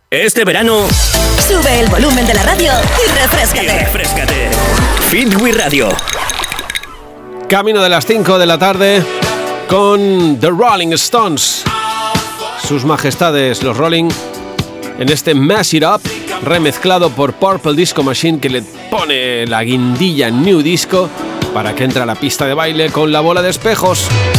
Este verano, sube el volumen de la radio y refréscate. Feel Good Radio. Camino de las 5 de la tarde con The Rolling Stones. Sus majestades, los Rolling, en este Mash It Up, remezclado por Purple Disco Machine, que le pone la guindilla New Disco para que entre a la pista de baile con la bola de espejos.